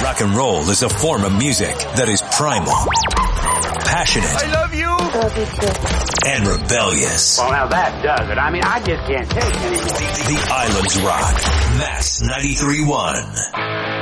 Rock and roll is a form of music that is primal, passionate. I love you. Love you too. And rebellious. Well, now that does it. I mean, I just can't take anymore. The Islands Rock. Mass 93.1.